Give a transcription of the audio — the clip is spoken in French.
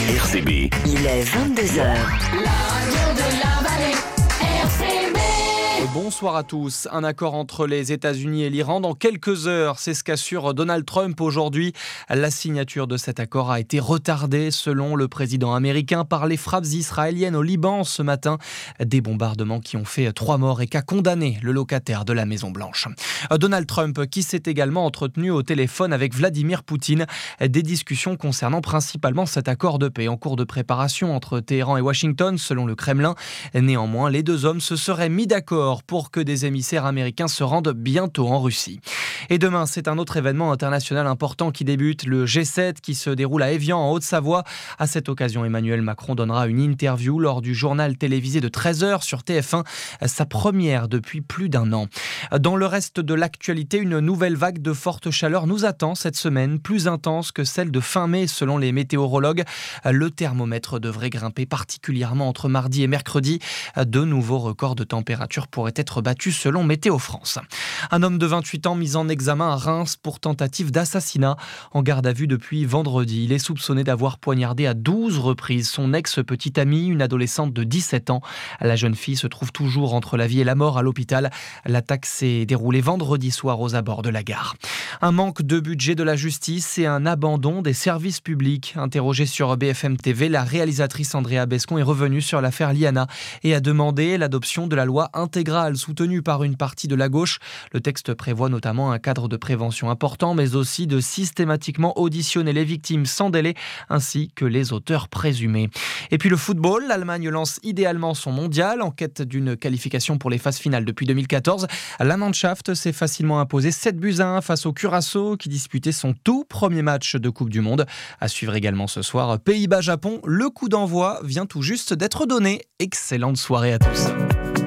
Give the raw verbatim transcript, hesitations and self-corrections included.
R C B. Il est vingt-deux heures. La radio de la vallée, R C B. Bonsoir à tous. Un accord entre les États-Unis et l'Iran dans quelques heures. C'est ce qu'assure Donald Trump aujourd'hui. La signature de cet accord a été retardée, selon le président américain, par les frappes israéliennes au Liban ce matin. Des bombardements qui ont fait trois morts et qu'a condamné le locataire de la Maison-Blanche. Donald Trump qui s'est également entretenu au téléphone avec Vladimir Poutine. Des discussions concernant principalement cet accord de paix en cours de préparation entre Téhéran et Washington, selon le Kremlin. Néanmoins, les deux hommes se seraient mis d'accord pour que des émissaires américains se rendent bientôt en Russie. Et demain, c'est un autre événement international important qui débute, le G sept qui se déroule à Évian en Haute-Savoie. À cette occasion, Emmanuel Macron donnera une interview lors du journal télévisé de treize heures sur T F un, sa première depuis plus d'un an. Dans le reste de l'actualité, une nouvelle vague de forte chaleur nous attend cette semaine, plus intense que celle de fin mai selon les météorologues. Le thermomètre devrait grimper particulièrement entre mardi et mercredi. De nouveaux records de température pourraient être battus selon Météo France. Un homme de vingt-huit ans mis en examen à Reims pour tentative d'assassinat. En garde à vue depuis vendredi, il est soupçonné d'avoir poignardé à douze reprises son ex-petite amie, une adolescente de dix-sept ans. La jeune fille se trouve toujours entre la vie et la mort à l'hôpital. L'attaque s'est déroulée vendredi soir aux abords de la gare. Un manque de budget de la justice et un abandon des services publics. Interrogée sur B F M T V, la réalisatrice Andrea Bescon est revenue sur l'affaire Liana et a demandé l'adoption de la loi intégrale soutenue par une partie de la gauche. Le texte prévoit notamment un cadre de prévention important, mais aussi de systématiquement auditionner les victimes sans délai, ainsi que les auteurs présumés. Et puis le football, l'Allemagne lance idéalement son mondial en quête d'une qualification pour les phases finales depuis deux mille quatorze. La Mannschaft s'est facilement imposée sept buts à un face au Curaçao qui disputait son tout premier match de Coupe du Monde. À suivre également ce soir, Pays-Bas-Japon. Le coup d'envoi vient tout juste d'être donné. Excellente soirée à tous.